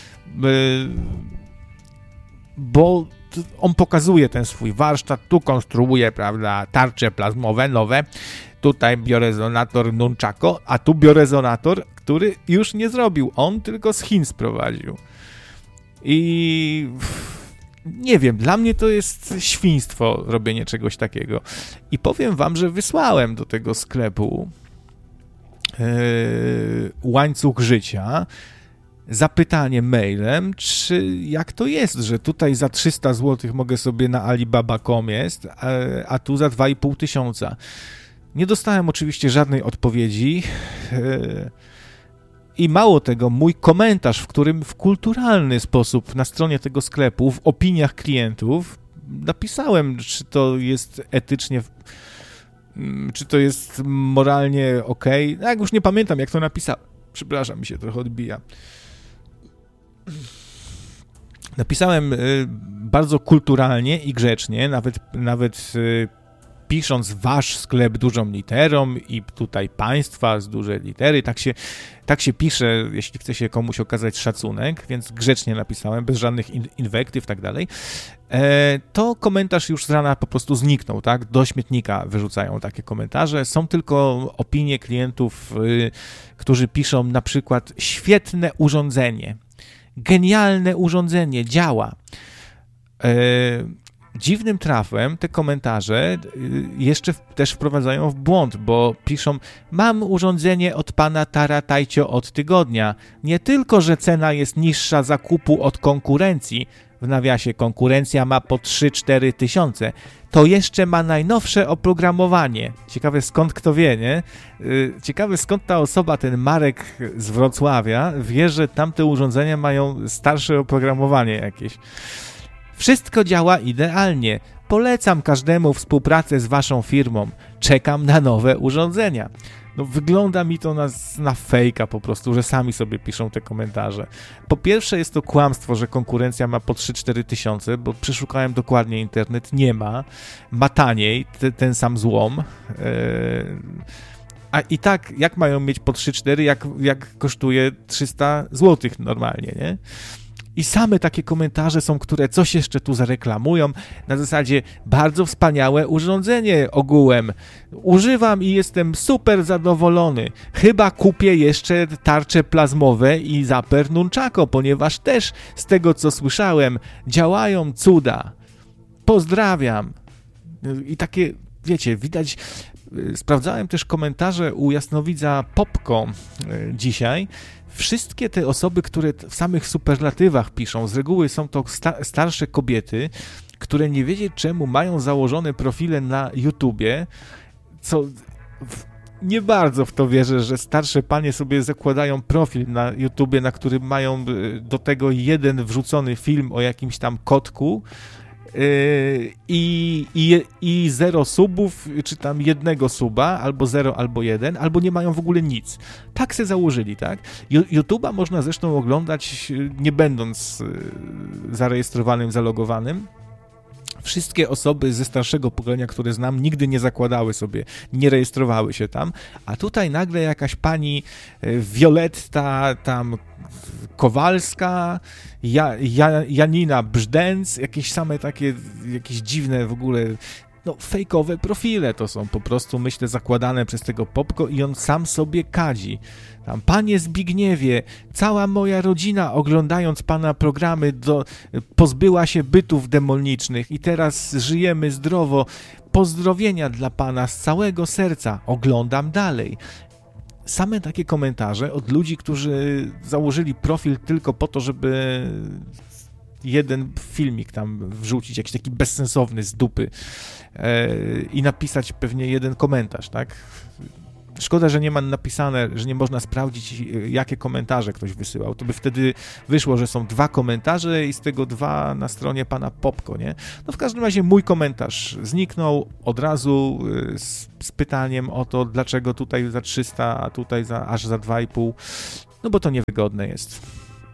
Bo on pokazuje ten swój warsztat, tu konstruuje, prawda, tarcze plazmowe nowe, tutaj biorezonator nunchako, a tu biorezonator, który już nie zrobił, on tylko z Chin sprowadził. I nie wiem, dla mnie to jest świństwo robienie czegoś takiego. I powiem wam, że wysłałem do tego sklepu łańcuch życia zapytanie mailem, czy jak to jest, że tutaj za 300 zł mogę sobie na Alibaba.com jest, a tu za 2,5 tysiąca. Nie dostałem oczywiście żadnej odpowiedzi i mało tego, mój komentarz, w którym w kulturalny sposób na stronie tego sklepu, w opiniach klientów napisałem, czy to jest etycznie, czy to jest moralnie okej. Jak już nie pamiętam, jak to napisałem. Przepraszam, mi się trochę odbija. Napisałem bardzo kulturalnie i grzecznie, nawet pisząc wasz sklep dużą literą i tutaj państwa z dużej litery, tak się pisze, jeśli chce się komuś okazać szacunek, więc grzecznie napisałem, bez żadnych inwektyw i tak dalej, to komentarz już z rana po prostu zniknął, tak? Do śmietnika wyrzucają takie komentarze. Są tylko opinie klientów, którzy piszą na przykład świetne urządzenie, genialne urządzenie, działa. Dziwnym trafem te komentarze jeszcze też wprowadzają w błąd, bo piszą: mam urządzenie od pana Taratajcio od tygodnia. Nie tylko, że cena jest niższa zakupu od konkurencji, w nawiasie konkurencja ma po 3-4 tysiące, to jeszcze ma najnowsze oprogramowanie. Ciekawe skąd kto wie, nie? Ciekawe skąd ta osoba, ten Marek z Wrocławia, wie, że tamte urządzenia mają starsze oprogramowanie jakieś. Wszystko działa idealnie. Polecam każdemu współpracę z waszą firmą. Czekam na nowe urządzenia. No wygląda mi to na fejka po prostu, że sami sobie piszą te komentarze. Po pierwsze jest to kłamstwo, że konkurencja ma po 3-4 tysiące, bo przeszukałem dokładnie internet, nie ma. Ma taniej, ten sam złom. A i tak, jak mają mieć po 3-4, jak kosztuje 300 zł normalnie, nie? I same takie komentarze są, które coś jeszcze tu zareklamują, na zasadzie bardzo wspaniałe urządzenie ogółem. Używam i jestem super zadowolony. Chyba kupię jeszcze tarcze plazmowe i zaper nunchako, ponieważ też z tego co słyszałem działają cuda. Pozdrawiam. I takie, wiecie, widać. Sprawdzałem też komentarze u jasnowidza Popko dzisiaj. Wszystkie te osoby, które w samych superlatywach piszą, z reguły są to starsze kobiety, które nie wiedzieć czemu mają założone profile na YouTubie, co nie bardzo w to wierzę, że starsze panie sobie zakładają profil na YouTubie, na którym mają do tego jeden wrzucony film o jakimś tam kotku, i 0 subów, czy tam 1 suba, albo 0, albo 1, albo nie mają w ogóle nic. Tak se założyli, tak? YouTube'a można zresztą oglądać nie będąc zarejestrowanym, zalogowanym. Wszystkie osoby ze starszego pokolenia, które znam, nigdy nie zakładały sobie, nie rejestrowały się tam, a tutaj nagle jakaś pani Violetta tam Kowalska, Janina Brzdęc, jakieś same takie, jakieś dziwne w ogóle, no fejkowe profile to są po prostu, myślę, zakładane przez tego Popko i on sam sobie kadzi. Tam, panie Zbigniewie, cała moja rodzina oglądając pana programy pozbyła się bytów demonicznych i teraz żyjemy zdrowo. Pozdrowienia dla pana z całego serca. Oglądam dalej. Same takie komentarze od ludzi, którzy założyli profil tylko po to, żeby jeden filmik tam wrzucić, jakiś taki bezsensowny z dupy i napisać pewnie jeden komentarz, tak? Szkoda, że nie ma napisane, że nie można sprawdzić, jakie komentarze ktoś wysyłał. To by wtedy wyszło, że są 2 komentarze i z tego 2 na stronie pana Popko, nie? No w każdym razie mój komentarz zniknął od razu z pytaniem o to, dlaczego tutaj za 300, a tutaj aż za 2,5. No bo to niewygodne jest.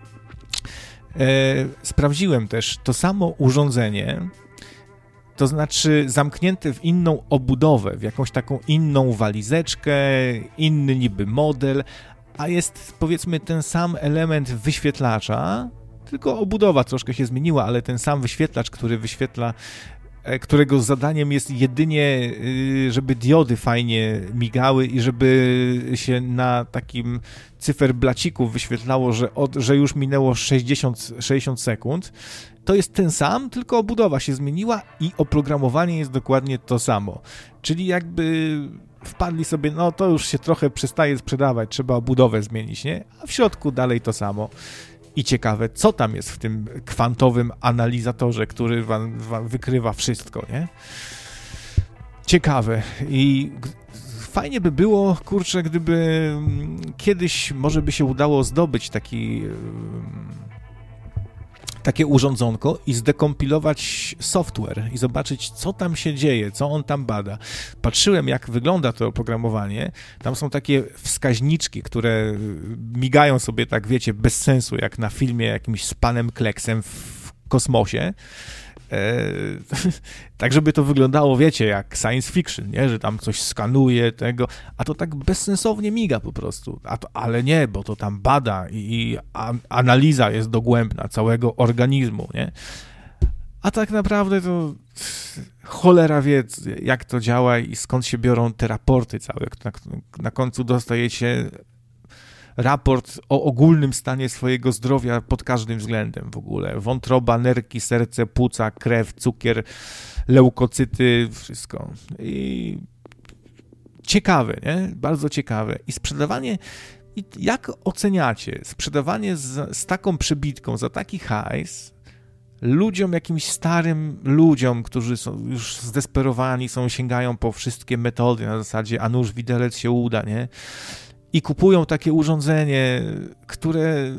Sprawdziłem też to samo urządzenie, to znaczy zamknięte w inną obudowę, w jakąś taką inną walizeczkę, inny niby model, a jest powiedzmy ten sam element wyświetlacza, tylko obudowa troszkę się zmieniła, ale ten sam wyświetlacz, który wyświetla, którego zadaniem jest jedynie, żeby diody fajnie migały i żeby się na takim cyferblaciku wyświetlało, że już minęło 60 sekund, to jest ten sam, tylko obudowa się zmieniła i oprogramowanie jest dokładnie to samo. Czyli jakby wpadli sobie, no to już się trochę przestaje sprzedawać, trzeba obudowę zmienić, nie? A w środku dalej to samo. I ciekawe, co tam jest w tym kwantowym analizatorze, który wam wykrywa wszystko, nie? Ciekawe. I fajnie by było, kurczę, gdyby kiedyś może by się udało zdobyć takie urządzonko i zdekompilować software i zobaczyć, co tam się dzieje, co on tam bada. Patrzyłem, jak wygląda to oprogramowanie. Tam są takie wskaźniczki, które migają sobie tak, wiecie, bez sensu, jak na filmie jakimś z panem Kleksem w kosmosie. Tak, żeby to wyglądało, wiecie, jak science fiction, nie? Że tam coś skanuje tego, a to tak bezsensownie miga po prostu. Ale nie, bo to tam bada i analiza jest dogłębna całego organizmu, nie? A tak naprawdę to cholera wie, jak to działa i skąd się biorą te raporty całe. Na końcu dostajecie raport o ogólnym stanie swojego zdrowia pod każdym względem w ogóle. Wątroba, nerki, serce, płuca, krew, cukier, leukocyty, wszystko. I ciekawe, nie? Bardzo ciekawe. I sprzedawanie, jak oceniacie sprzedawanie z taką przebitką, za taki hajs, ludziom, jakimś starym ludziom, którzy są już zdesperowani, sięgają po wszystkie metody na zasadzie, a nuż widelec się uda, nie? I kupują takie urządzenie, które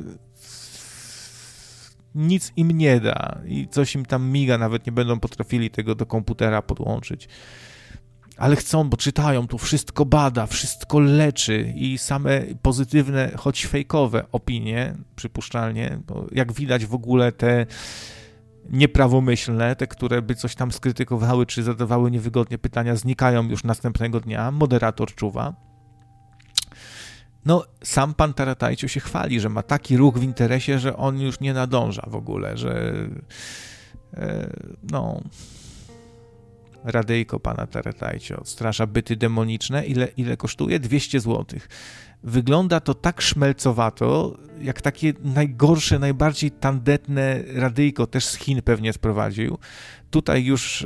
nic im nie da i coś im tam miga, nawet nie będą potrafili tego do komputera podłączyć. Ale chcą, bo czytają, tu wszystko bada, wszystko leczy i same pozytywne, choć fejkowe opinie, przypuszczalnie, bo jak widać w ogóle te nieprawomyślne, te, które by coś tam skrytykowały czy zadawały niewygodnie pytania, znikają już następnego dnia, moderator czuwa. No, sam pan Taratajcio się chwali, że ma taki ruch w interesie, że on już nie nadąża w ogóle, że radyjko pana Taratajcio odstrasza byty demoniczne. Ile kosztuje? 200 zł. Wygląda to tak szmelcowato, jak takie najgorsze, najbardziej tandetne radyjko, też z Chin pewnie sprowadził. Tutaj już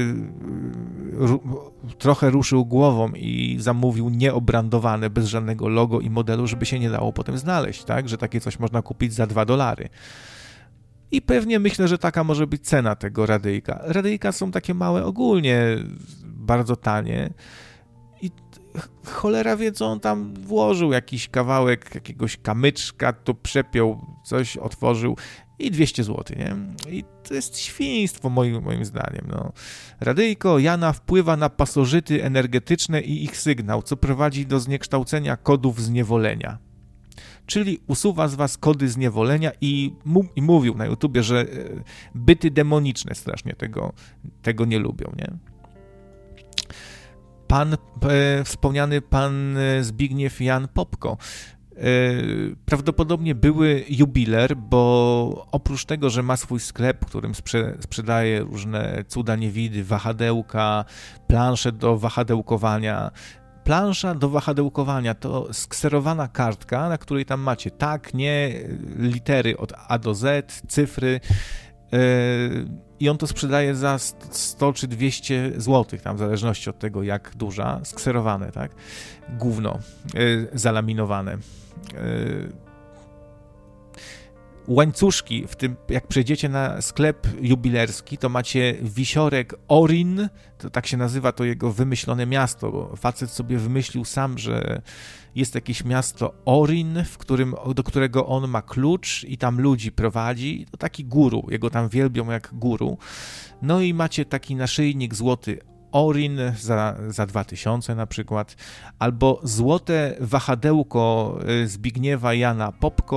trochę ruszył głową i zamówił nieobrandowane, bez żadnego logo i modelu, żeby się nie dało potem znaleźć, tak? Że takie coś można kupić za $2. I pewnie myślę, że taka może być cena tego radyjka. Radyjka są takie małe ogólnie, bardzo tanie i cholera wie, co on tam włożył, jakiś kawałek jakiegoś kamyczka, to przepiął, coś otworzył i 200 zł, nie? I to jest świństwo moim zdaniem, no. Radyjko Jana wpływa na pasożyty energetyczne i ich sygnał, co prowadzi do zniekształcenia kodów zniewolenia. Czyli usuwa z was kody zniewolenia i mówił na YouTubie, że byty demoniczne strasznie tego nie lubią, nie? Wspomniany pan Zbigniew Jan Popko, prawdopodobnie były jubiler, bo oprócz tego, że ma swój sklep, w którym sprzedaje różne cuda niewidy, wahadełka, plansze do wahadełkowania. Plansza do wahadełkowania to skserowana kartka, na której tam macie tak, nie, litery od A do Z, cyfry, i on to sprzedaje za 100 czy 200 zł, tam w zależności od tego, jak duża, skserowane, tak, gówno, zalaminowane. łańcuszki, w tym jak przejdziecie na sklep jubilerski, to macie wisiorek Orin, to tak się nazywa to jego wymyślone miasto, bo facet sobie wymyślił sam, że jest jakieś miasto Orin, do którego on ma klucz i tam ludzi prowadzi, to taki guru, jego tam wielbią jak guru. No i macie taki naszyjnik złoty Orin za 2000 na przykład, albo złote wahadełko Zbigniewa Jana Popko